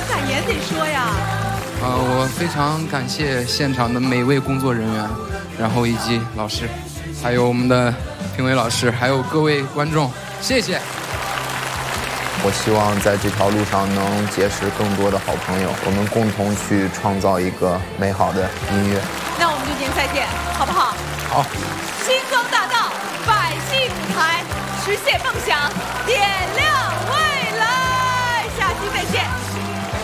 感言得说呀。 我非常感谢现场的每位工作人员，然后以及老师，还有我们的评委老师，还有各位观众，谢谢。 我希望在这条路上能结识更多的好朋友，我们共同去创造一个美好的音乐。 那我们就决赛见，好不好？ 好。